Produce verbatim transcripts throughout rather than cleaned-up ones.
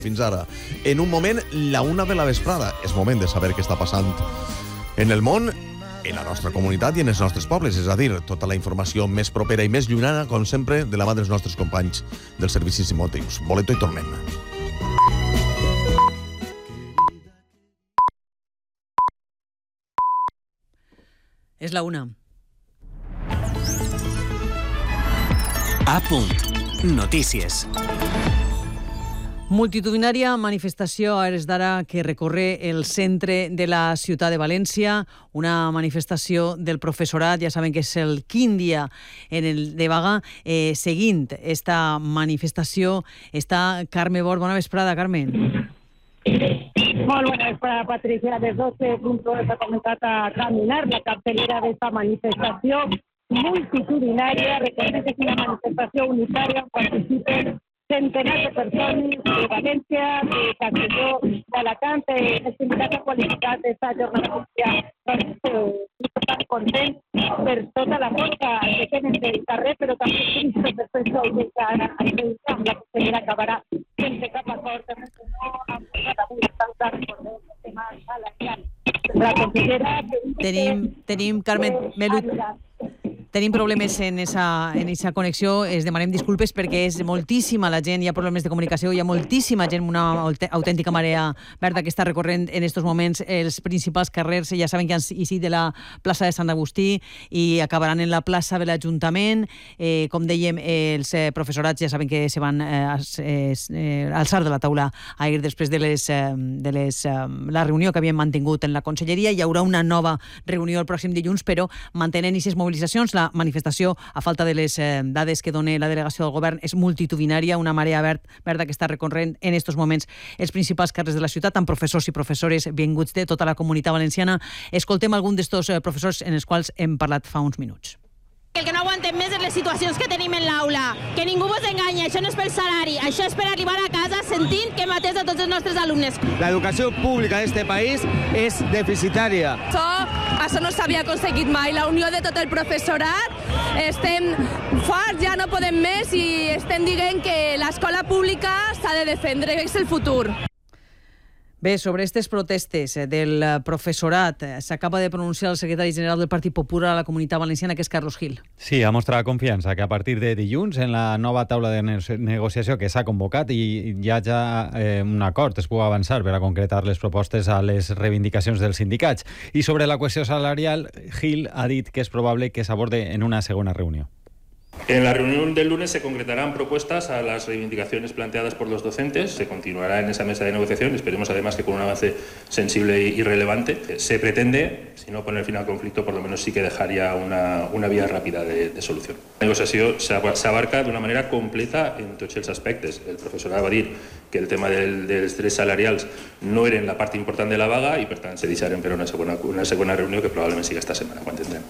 Fins ara, en un moment, la una de la vesprada. És moment de saber què està passant en el món, en la nostra comunitat i en els nostres pobles. És a dir, tota la informació més propera i més llunyana, com sempre, de la mà dels nostres companys dels servicis informatius. Boleto i tornem. És la una. A punt. Notícies. Multitudinària manifestació a hores d'ara que recorre el centre de la ciutat de València, una manifestació del professorat, ja saben que és el quin dia en el de vaga. Eh, seguint esta manifestació està Carme Bort. Bona vesprada, Carmen. Molt bona vesprada, Patricia. Des doce punts s'ha començat a caminar la cartelera d'esta manifestació multitudinària. Recordem que és una manifestació unitària on participen centenars de persones de València, de Castelló, d'Alacant. El sindicat ha qualificat aquesta jornada tan content per tota la força que tenen del carrer, però també trist per això que ara amb la consellera acabarà sense cap acord. La consellera... Tenim, tenim Carmen Melut... Tenim problemes en esa, en esa connexió, es demanem disculpes perquè és moltíssima la gent, hi ha problemes de comunicació, hi ha moltíssima gent, una autèntica marea verda que està recorrent en aquests moments els principals carrers. Ja saben que han eixit de la plaça de Sant Agustí i acabaran en la plaça de l'Ajuntament. Eh, com dèiem, els eh, professorats ja saben que se van eh, eh, eh, alçar de la taula ahir després de, les, eh, de les, eh, la reunió que havien mantingut en la Conselleria. Hi haurà una nova reunió el pròxim dilluns, però mantenen aquestes mobilitzacions. La manifestació, a falta de les eh, dades que dona la delegació del govern, és multitudinària, una marea verd, verda que està recorrent en estos moments els principals carrers de la ciutat, amb professors i professores vinguts de tota la comunitat valenciana. Escoltem algun d'estos eh, professors en els quals hem parlat fa uns minuts. El que no aguantem més és les situacions que tenim en l'aula. Que ningú vos enganyi, això no és pel salari, això és per arribar a casa sentint que hem atès a tots els nostres alumnes. L'educació pública d'aquest país és deficitària. Això, això no s'havia aconseguit mai. La unió de tot el professorat, estem forts, ja no podem més i estem dient que l'escola pública s'ha de defendre, és el futur. Bé, sobre aquestes protestes del professorat s'acaba de pronunciar el secretari general del Partit Popular a la Comunitat Valenciana, que és Carlos Gil. Sí, ha mostrat confiança que a partir de dilluns, en la nova taula de negociació que s'ha convocat, i hi ha ja eh, un acord, es pugui avançar per a concretar les propostes a les reivindicacions dels sindicats. I sobre la qüestió salarial, Gil ha dit que és probable que s'aborde en una segona reunió. En la reunión del lunes se concretarán propuestas a las reivindicaciones planteadas por los docentes. Se continuará en esa mesa de negociación. Esperemos además que con un avance sensible y relevante. Se pretende, si no poner fin al conflicto, por lo menos sí que dejaría una, una vía rápida de, de solución. La negociación se abarca de una manera completa en tots els aspectes. El professorat va dir que el tema del, dels drets salarials no eren la part important de la vaga i, per tant, se deixarem per una segona, una segona reunió que probablement sigui esta setmana, quan tindrem.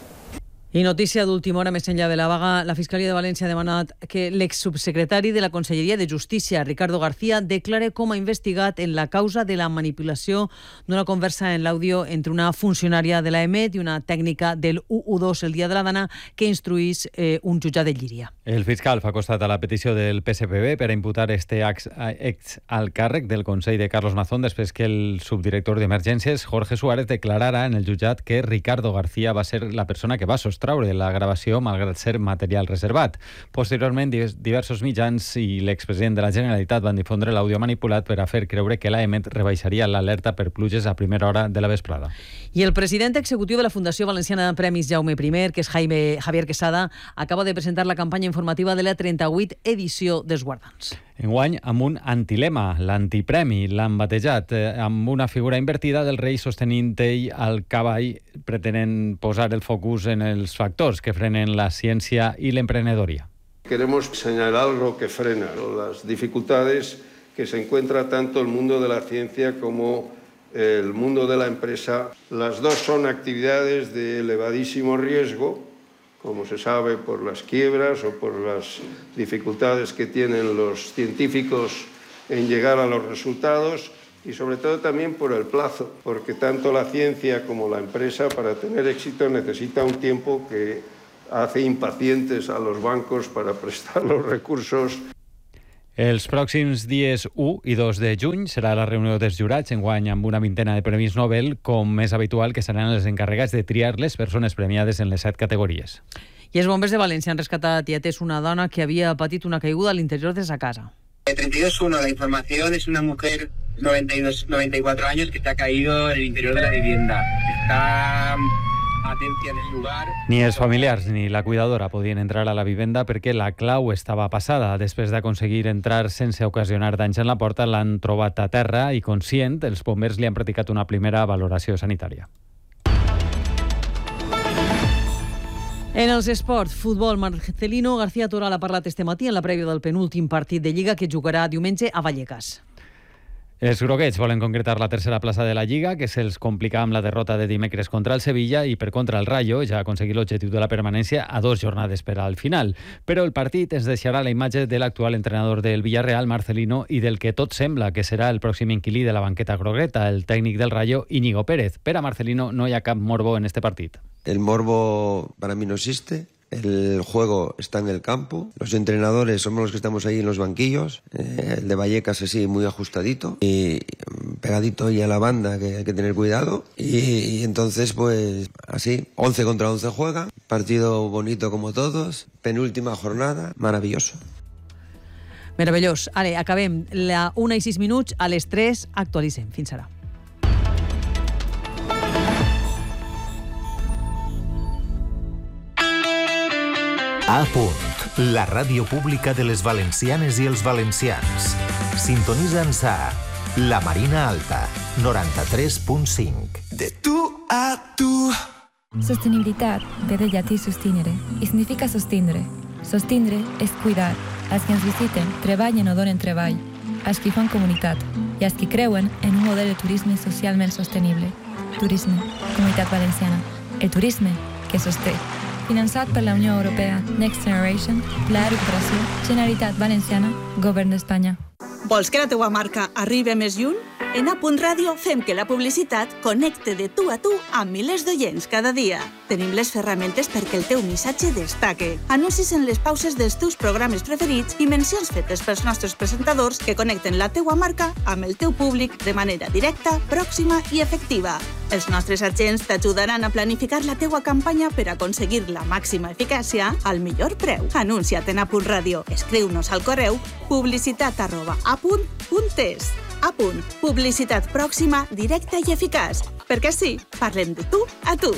I notícia d'última hora, més enllà de la vaga, la Fiscalia de València ha demanat que l'exsubsecretari de la Conselleria de Justícia, Ricardo García, declare com a investigat en la causa de la manipulació d'una conversa en l'àudio entre una funcionària de l'A E M E T i una tècnica del U U dos el dia de la dana que instruís eh, un jutjat de Llíria. El fiscal fa costat a la petició del P S P B per a imputar este ex, ex al càrrec del Consell de Carlos Mazón després que el subdirector d'Emergències, Jorge Suárez, declarara en el jutjat que Ricardo García va ser la persona que va sostenir traure la gravació malgrat ser material reservat. Posteriorment, diversos mitjans i l'expresident de la Generalitat van difondre l'àudio manipulat per a fer creure que l'A E M E T rebaixaria l'alerta per pluges a primera hora de la vesprada. I el president executiu de la Fundació Valenciana de Premis Jaume I, que és Jaime Javier Quesada, acaba de presentar la campanya informativa de la trenta-vuitena edició dels Guardans. Enguany, amb un antilema, l'antipremi, l'han batejat, eh, amb una figura invertida del rei sostenint ell al cavall, pretenent posar el focus en els factors que frenen la ciència i l'emprenedoria. Queremos señalar lo que frena, las dificultades que se encuentra tanto el mundo de la ciencia como el mundo de la empresa. Las dos son actividades de elevadísimo riesgo, como se sabe por las quiebras o por las dificultades que tienen los científicos en llegar a los resultados, y sobre todo también por el plazo, porque tanto la ciencia como la empresa para tener éxito necesita un tiempo que hace impacientes a los bancos para prestar los recursos. Els pròxims dies u i dos de juny serà la reunió dels jurats, enguany amb una vintena de premis Nobel, com és habitual que seran els encarregats de triar les persones premiades en les set categories. I els bombers de València han rescatat i atès una dona que havia patit una caiguda a l'interior de sa casa. treinta y dos uno, la información es una mujer noventa y dos, noventa y cuatro años que se ha caído en el interior de la vivienda. Está atencia en el lugar. Ni els familiars ni la cuidadora podien entrar a la vivenda perquè la clau estava passada. Després d'aconseguir entrar sense ocasionar danys en la porta, l'han trobat a terra i conscient, els bombers li han practicat una primera valoració sanitària. En els esports, futbol, Marcelino García Toral ha parlat este matí en la prèvia del penúltim partit de Lliga que jugarà diumenge a Vallecas. Els groguets volen concretar la tercera plaça de la Lliga, que se'ls complica amb la derrota de dimecres contra el Sevilla, i per contra el Rayo ja ha aconseguit l'objectiu de la permanència a dos jornades per al final. Però el partit ens deixarà la imatge de l'actual entrenador del Villarreal, Marcelino, i del que tot sembla que serà el pròxim inquilí de la banqueta grogueta, el tècnic del Rayo, Íñigo Pérez. Per a Marcelino no hi ha cap morbo en este partit. El morbo para mí no existe. El juego está en el campo. Los entrenadores somos los que estamos ahí en los banquillos. Eh, el de Vallecas así muy ajustadito y pegadito ahí a la banda, que hay que tener cuidado. Y, y entonces pues así, once contra once juega. Partido bonito como todos. Penúltima jornada, maravilloso. Meravellós. Ara, acabem la una i sis minuts, a les tres actualitzem. Fins ara. A punt, la ràdio pública de les valencianes i els valencians. Sintonitza'ns a La Marina Alta, noranta-tres punt cinc. De tu a tu. Sostenibilitat ve del llatí sustinere i significa sostindre. Sostindre és cuidar. Els que ens visiten treballen o donen treball, els que fan comunitat i els que creuen en un model de turisme socialment sostenible. Turisme, Comunitat Valenciana. El turisme que sosté. Finançat per la Unió Europea, Next Generation, Pla de Recuperació, Generalitat Valenciana, Govern d'Espanya. Vols que la teua marca arribi més lluny? En A Punt Ràdio fem que la publicitat connecte de tu a tu amb milers d'oients cada dia. Tenim les ferramentes perquè el teu missatge destaque. Anuncis en les pauses dels teus programes preferits i mencions fetes pels nostres presentadors que connecten la teua marca amb el teu públic de manera directa, pròxima i efectiva. Els nostres agents t'ajudaran a planificar la teua campanya per aconseguir la màxima eficàcia al millor preu. Anuncia't en A Punt Ràdio. Escriu-nos al correu publicitat arroba apunt punt es. A Punt. Publicitat pròxima, directa i eficaç. Perquè sí, parlem de tu a tu.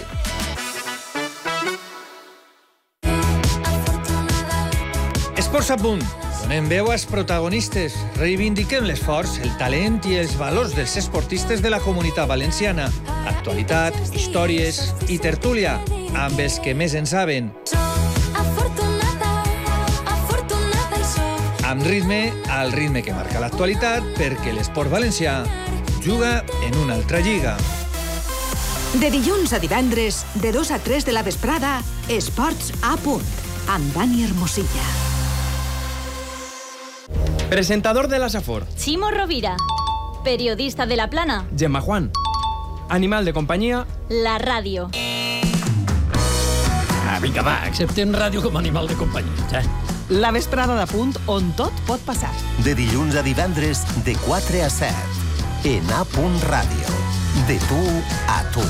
Esports a Punt. Donem veu als protagonistes. Reivindiquem l'esforç, el talent i els valors dels esportistes de la Comunitat Valenciana. Actualitat, històries i tertúlia, amb els que més en saben. Amb ritme, al ritme que marca l'actualitat, perquè l'esport valencià juga en una altra lliga. De dilluns a divendres, de dos a tres de la vesprada, Esports a Punt, amb Dani Hermosilla. Presentador de la Safor. Chimo Rovira. Periodista de La Plana. Gemma Juan. Animal de companyia. La ràdio. Ah, vinga, va, acceptem ràdio com a animal de companyia, eh? La vesprada de Punt, on tot pot passar. De dilluns a divendres, de quatre a set. En A Punt Ràdio. De tu a tu.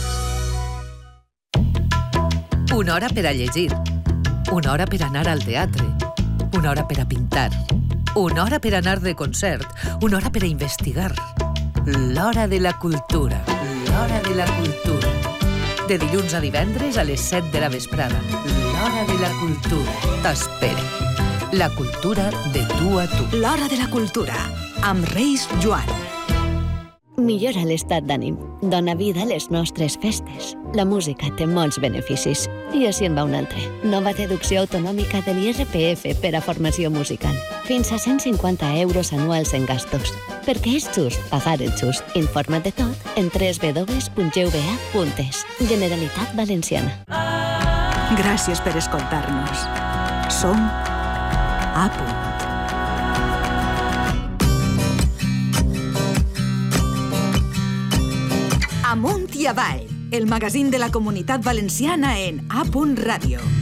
Una hora per a llegir. Una hora per anar al teatre. Una hora per a pintar. Una hora per anar de concert. Una hora per a investigar. L'hora de la cultura. L'hora de la cultura. De dilluns a divendres a les set de la vesprada. L'hora de la cultura. T'espera. La cultura de tu a tu. L'hora de la cultura, amb Reis Joan. Millora l'estat d'ànim. Dona vida a les nostres festes. La música té molts beneficis. I així en va un altre. Nova deducció autonòmica de l'I R P F per a formació musical. Fins a cent cinquanta euros anuals en gastos. Perquè és just pagar el just. Informa't de tot en w w w punt g v a punt es. Generalitat Valenciana. Gràcies per escoltar-nos. Som A Punt. Amunt i avall, el magazín de la Comunitat Valenciana en A Punt Ràdio.